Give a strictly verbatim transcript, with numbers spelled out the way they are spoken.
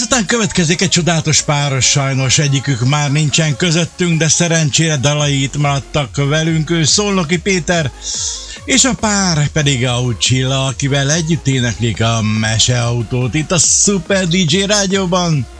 Ezután következik egy csodálatos páros, sajnos egyikük már nincsen közöttünk, de szerencsére dalai itt maradtak velünk, ő Szolnoki Péter, és a pár pedig Aucsilla, akivel együtt éneklik a Meseautót itt a Super dé dzsé Rádióban.